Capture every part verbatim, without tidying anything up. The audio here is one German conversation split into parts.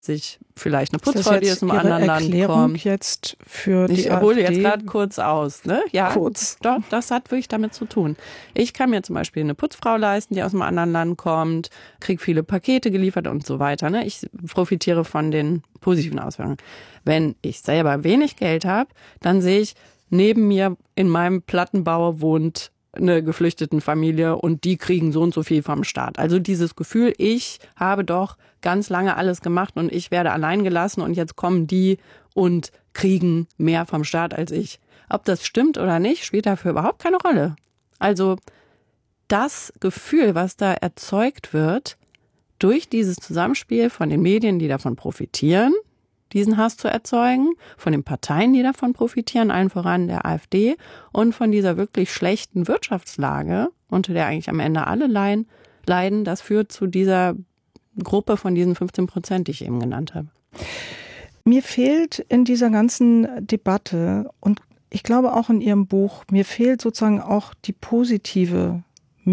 sich vielleicht eine Putzfrau, ist die aus einem anderen Land kommt. Jetzt für die ich hole jetzt gerade kurz aus, ne? Ja, kurz. Doch, das hat wirklich damit zu tun. Ich kann mir zum Beispiel eine Putzfrau leisten, die aus einem anderen Land kommt, kriege viele Pakete geliefert und so weiter. Ne? Ich profitiere von den positiven Auswirkungen. Wenn ich selber wenig Geld habe, dann sehe ich, neben mir in meinem Plattenbau wohnt eine Geflüchtetenfamilie und die kriegen so und so viel vom Staat. Also dieses Gefühl, ich habe doch ganz lange alles gemacht und ich werde allein gelassen und jetzt kommen die und kriegen mehr vom Staat als ich. Ob das stimmt oder nicht, spielt dafür überhaupt keine Rolle. Also das Gefühl, was da erzeugt wird, durch dieses Zusammenspiel von den Medien, die davon profitieren, diesen Hass zu erzeugen, von den Parteien, die davon profitieren, allen voran der AfD, und von dieser wirklich schlechten Wirtschaftslage, unter der eigentlich am Ende alle leiden, das führt zu dieser Gruppe von diesen fünfzehn Prozent, die ich eben genannt habe. Mir fehlt in dieser ganzen Debatte und ich glaube auch in Ihrem Buch, mir fehlt sozusagen auch die positive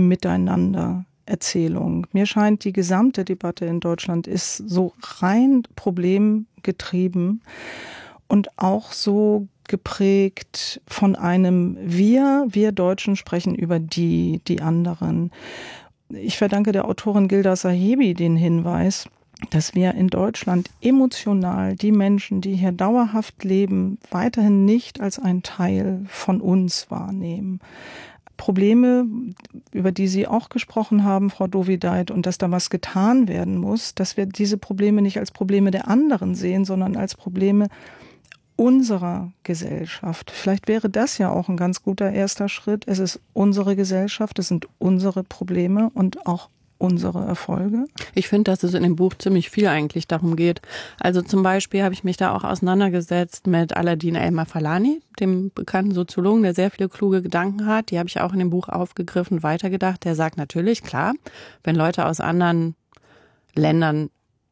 Miteinander-Erzählung. Mir scheint, die gesamte Debatte in Deutschland ist so rein problemgetrieben und auch so geprägt von einem Wir, wir Deutschen sprechen über die, die anderen. Ich verdanke der Autorin Gilda Sahibi den Hinweis, dass wir in Deutschland emotional die Menschen, die hier dauerhaft leben, weiterhin nicht als ein Teil von uns wahrnehmen. Probleme, über die Sie auch gesprochen haben, Frau Dovideit, und dass da was getan werden muss, dass wir diese Probleme nicht als Probleme der anderen sehen, sondern als Probleme unserer Gesellschaft. Vielleicht wäre das ja auch ein ganz guter erster Schritt. Es ist unsere Gesellschaft, es sind unsere Probleme und auch unsere Erfolge. Ich finde, dass es in dem Buch ziemlich viel eigentlich darum geht. Also zum Beispiel habe ich mich da auch auseinandergesetzt mit Aladin El-Mafalani, dem bekannten Soziologen, der sehr viele kluge Gedanken hat. Die habe ich auch in dem Buch aufgegriffen, weitergedacht. Der sagt natürlich, klar, wenn Leute aus anderen Ländern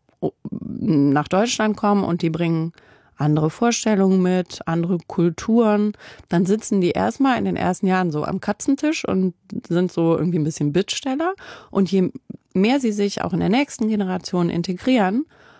nach Deutschland kommen und die bringen andere Vorstellungen mit, andere Kulturen, dann sitzen die erstmal in den ersten Jahren so am Katzentisch und sind so irgendwie ein bisschen Bittsteller. Und je mehr sie sich auch in der nächsten Generation integrieren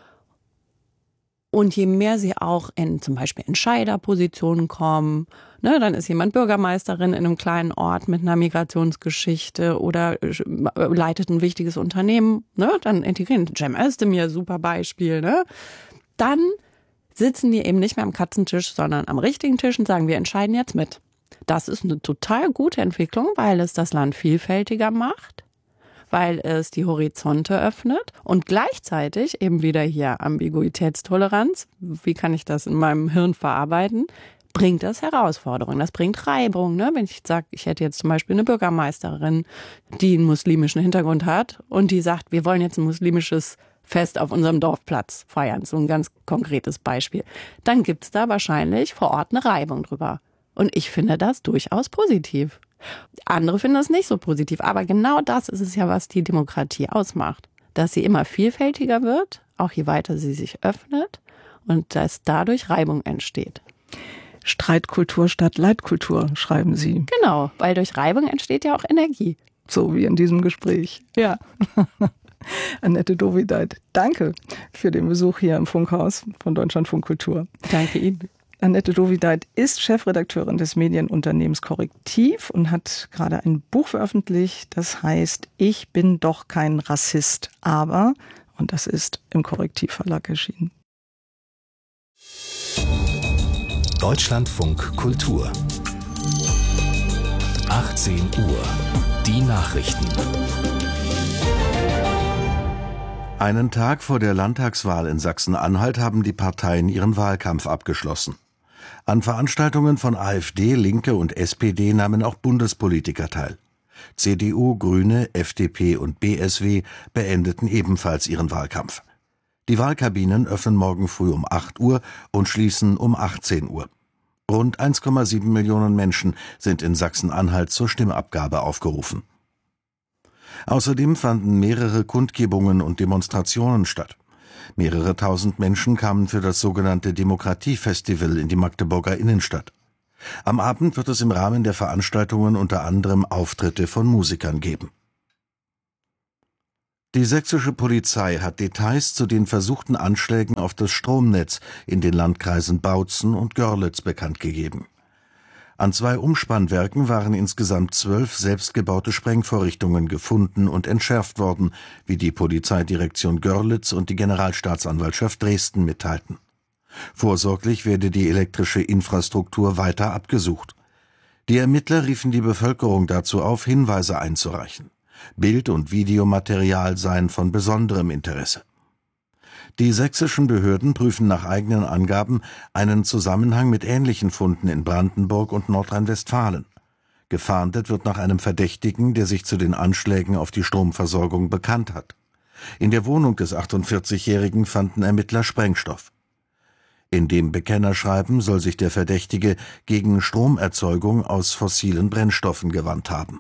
und je mehr sie auch in zum Beispiel Entscheiderpositionen kommen, ne, dann ist jemand Bürgermeisterin in einem kleinen Ort mit einer Migrationsgeschichte oder leitet ein wichtiges Unternehmen, ne, dann integrieren. Cem Özdemir, super Beispiel, ne, dann sitzen die eben nicht mehr am Katzentisch, sondern am richtigen Tisch und sagen, wir entscheiden jetzt mit. Das ist eine total gute Entwicklung, weil es das Land vielfältiger macht, weil es die Horizonte öffnet und gleichzeitig eben wieder hier Ambiguitätstoleranz, wie kann ich das in meinem Hirn verarbeiten, bringt das Herausforderungen, das bringt Reibung. Ne? Wenn ich sage, ich hätte jetzt zum Beispiel eine Bürgermeisterin, die einen muslimischen Hintergrund hat und die sagt, wir wollen jetzt ein muslimisches Fest auf unserem Dorfplatz feiern, so ein ganz konkretes Beispiel, dann gibt's da wahrscheinlich vor Ort eine Reibung drüber. Und ich finde das durchaus positiv. Andere finden das nicht so positiv, aber genau das ist es ja, was die Demokratie ausmacht. Dass sie immer vielfältiger wird, auch je weiter sie sich öffnet und dass dadurch Reibung entsteht. Streitkultur statt Leitkultur, schreiben Sie. Genau, weil durch Reibung entsteht ja auch Energie. So wie in diesem Gespräch. Ja. Annette Dovideit, danke für den Besuch hier im Funkhaus von Deutschlandfunk Kultur. Danke Ihnen. Annette Dovideit ist Chefredakteurin des Medienunternehmens Korrektiv und hat gerade ein Buch veröffentlicht, das heißt Ich bin doch kein Rassist, aber, und das ist im Korrektiv Verlag erschienen. Deutschlandfunk Kultur. achtzehn Uhr. Die Nachrichten. Einen Tag vor der Landtagswahl in Sachsen-Anhalt haben die Parteien ihren Wahlkampf abgeschlossen. An Veranstaltungen von AfD, Linke und S P D nahmen auch Bundespolitiker teil. C D U, Grüne, F D P und B S W beendeten ebenfalls ihren Wahlkampf. Die Wahlkabinen öffnen morgen früh um acht Uhr und schließen um achtzehn Uhr. Rund eins Komma sieben Millionen Menschen sind in Sachsen-Anhalt zur Stimmabgabe aufgerufen. Außerdem fanden mehrere Kundgebungen und Demonstrationen statt. Mehrere tausend Menschen kamen für das sogenannte Demokratiefestival in die Magdeburger Innenstadt. Am Abend wird es im Rahmen der Veranstaltungen unter anderem Auftritte von Musikern geben. Die sächsische Polizei hat Details zu den versuchten Anschlägen auf das Stromnetz in den Landkreisen Bautzen und Görlitz bekannt gegeben. An zwei Umspannwerken waren insgesamt zwölf selbstgebaute Sprengvorrichtungen gefunden und entschärft worden, wie die Polizeidirektion Görlitz und die Generalstaatsanwaltschaft Dresden mitteilten. Vorsorglich werde die elektrische Infrastruktur weiter abgesucht. Die Ermittler riefen die Bevölkerung dazu auf, Hinweise einzureichen. Bild- und Videomaterial seien von besonderem Interesse. Die sächsischen Behörden prüfen nach eigenen Angaben einen Zusammenhang mit ähnlichen Funden in Brandenburg und Nordrhein-Westfalen. Gefahndet wird nach einem Verdächtigen, der sich zu den Anschlägen auf die Stromversorgung bekannt hat. In der Wohnung des achtundvierzigjährigen fanden Ermittler Sprengstoff. In dem Bekennerschreiben soll sich der Verdächtige gegen Stromerzeugung aus fossilen Brennstoffen gewandt haben.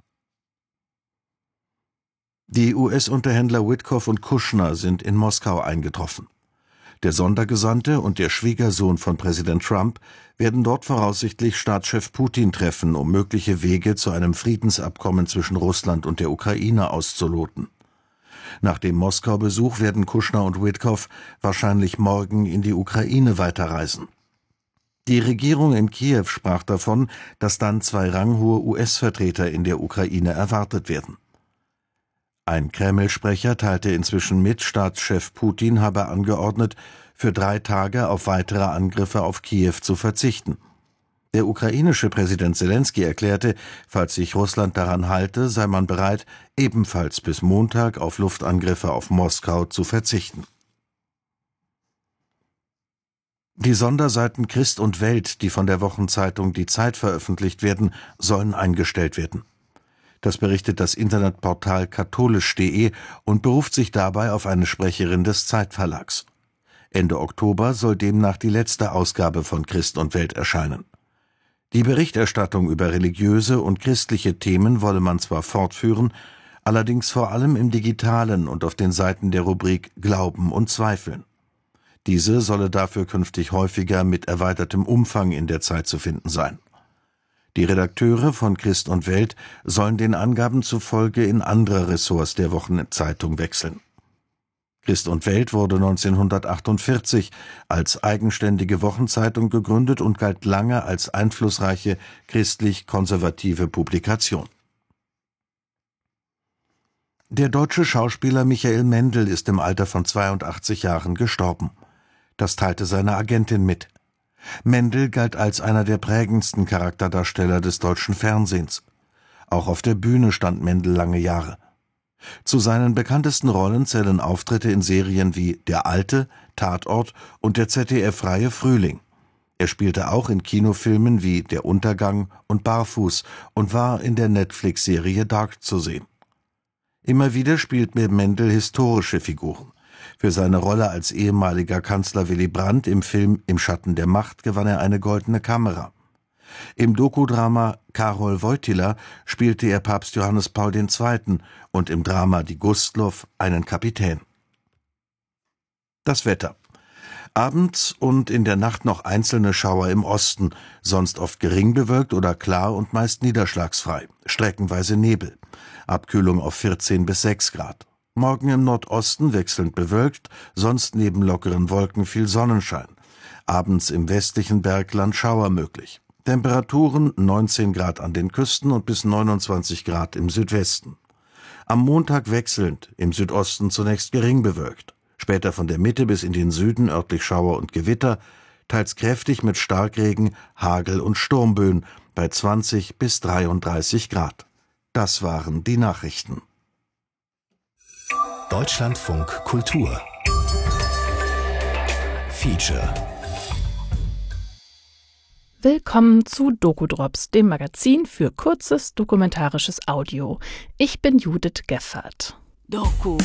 Die U S-Unterhändler Witkoff und Kushner sind in Moskau eingetroffen. Der Sondergesandte und der Schwiegersohn von Präsident Trump werden dort voraussichtlich Staatschef Putin treffen, um mögliche Wege zu einem Friedensabkommen zwischen Russland und der Ukraine auszuloten. Nach dem Moskau-Besuch werden Kushner und Witkoff wahrscheinlich morgen in die Ukraine weiterreisen. Die Regierung in Kiew sprach davon, dass dann zwei ranghohe U S-Vertreter in der Ukraine erwartet werden. Ein Kreml-Sprecher teilte inzwischen mit, Staatschef Putin habe angeordnet, für drei Tage auf weitere Angriffe auf Kiew zu verzichten. Der ukrainische Präsident Selenskyj erklärte, falls sich Russland daran halte, sei man bereit, ebenfalls bis Montag auf Luftangriffe auf Moskau zu verzichten. Die Sonderseiten Christ und Welt, die von der Wochenzeitung Die Zeit veröffentlicht werden, sollen eingestellt werden. Das berichtet das Internetportal katholisch punkt de und beruft sich dabei auf eine Sprecherin des Zeitverlags. Ende Oktober soll demnach die letzte Ausgabe von Christ und Welt erscheinen. Die Berichterstattung über religiöse und christliche Themen wolle man zwar fortführen, allerdings vor allem im Digitalen und auf den Seiten der Rubrik Glauben und Zweifeln. Diese solle dafür künftig häufiger mit erweitertem Umfang in der Zeit zu finden sein. Die Redakteure von Christ und Welt sollen den Angaben zufolge in andere Ressorts der Wochenzeitung wechseln. Christ und Welt wurde neunzehnhundertachtundvierzig als eigenständige Wochenzeitung gegründet und galt lange als einflussreiche christlich-konservative Publikation. Der deutsche Schauspieler Michael Mendl ist im Alter von zweiundachtzig Jahren gestorben. Das teilte seine Agentin mit. Mendl galt als einer der prägendsten Charakterdarsteller des deutschen Fernsehens. Auch auf der Bühne stand Mendl lange Jahre. Zu seinen bekanntesten Rollen zählen Auftritte in Serien wie Der Alte, Tatort und der Z D F-Reihe Frühling. Er spielte auch in Kinofilmen wie Der Untergang und Barfuß und war in der Netflix-Serie Dark zu sehen. Immer wieder spielt mir Mendl historische Figuren. Für seine Rolle als ehemaliger Kanzler Willy Brandt im Film Im Schatten der Macht gewann er eine Goldene Kamera. Im Dokudrama Karol Wojtyla spielte er Papst Johannes Paul der Zweite. und im Drama Die Gustloff einen Kapitän. Das Wetter. Abends und in der Nacht noch einzelne Schauer im Osten, sonst oft gering bewölkt oder klar und meist niederschlagsfrei, streckenweise Nebel. Abkühlung auf vierzehn bis sechs Grad. Morgen im Nordosten wechselnd bewölkt, sonst neben lockeren Wolken viel Sonnenschein. Abends im westlichen Bergland Schauer möglich. Temperaturen neunzehn Grad an den Küsten und bis neunundzwanzig Grad im Südwesten. Am Montag wechselnd, im Südosten zunächst gering bewölkt. Später von der Mitte bis in den Süden örtlich Schauer und Gewitter, teils kräftig mit Starkregen, Hagel und Sturmböen bei zwanzig bis dreiunddreißig Grad. Das waren die Nachrichten. Deutschlandfunk Kultur Feature. Willkommen zu Dokudrops, dem Magazin für kurzes dokumentarisches Audio. Ich bin Judith Geffert. Doku.